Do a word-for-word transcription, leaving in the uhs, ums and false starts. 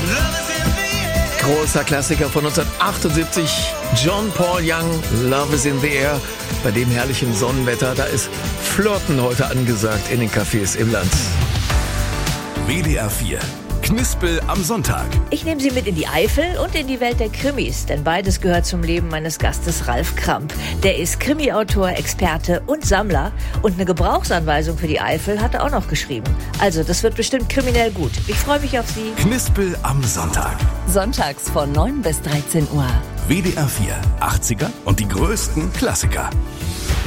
Großer Klassiker von neunzehnhundertachtundsiebzig, John Paul Young, Love is in the Air. Bei dem herrlichen Sonnenwetter, da ist Flirten heute angesagt in den Cafés im Land. W D R vier. Knispel am Sonntag. Ich nehme Sie mit in die Eifel und in die Welt der Krimis, denn beides gehört zum Leben meines Gastes Ralf Kramp. Der ist Krimi-Autor, Experte und Sammler und eine Gebrauchsanweisung für die Eifel hat er auch noch geschrieben. Also, das wird bestimmt kriminell gut. Ich freue mich auf Sie. Knispel am Sonntag. Sonntags von neun bis dreizehn Uhr. W D R vier. achtziger und die größten Klassiker.